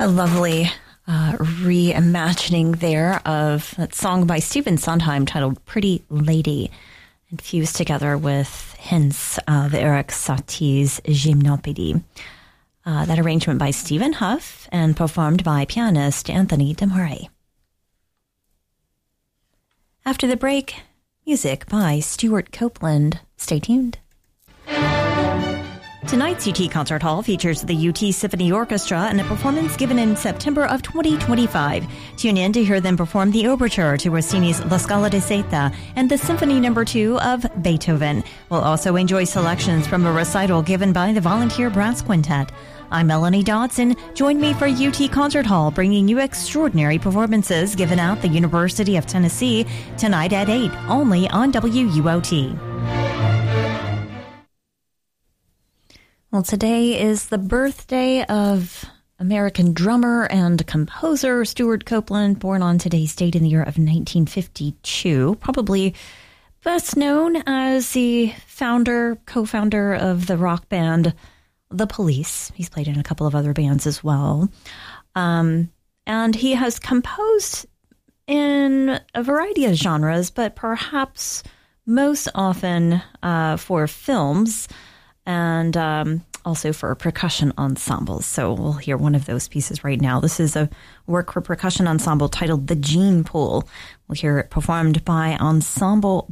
A lovely reimagining there of that song by Stephen Sondheim titled Pretty Lady, and fused together with hints of Eric Satie's Gymnopédie. That arrangement by Stephen Huff and performed by pianist Anthony DeMarais. After the break, music by Stewart Copeland. Stay tuned. Tonight's UT Concert Hall features the UT Symphony Orchestra in a performance given in September of 2025. Tune in to hear them perform the overture to Rossini's La Scala di Seta and the Symphony No. 2 of Beethoven. We'll also enjoy selections from a recital given by the Volunteer Brass Quintet. I'm Melanie Dodson. Join me for UT Concert Hall, bringing you extraordinary performances given at the University of Tennessee tonight at 8, only on WUOT. Well, today is the birthday of American drummer and composer Stewart Copeland, born on today's date in the year of 1952. Probably best known as the co-founder of the rock band The Police. He's played in a couple of other bands as well. And he has composed in a variety of genres, but perhaps most often for films and also for percussion ensembles. So we'll hear one of those pieces right now. This is a work for percussion ensemble titled The Gene Pool. We'll hear it performed by Ensemble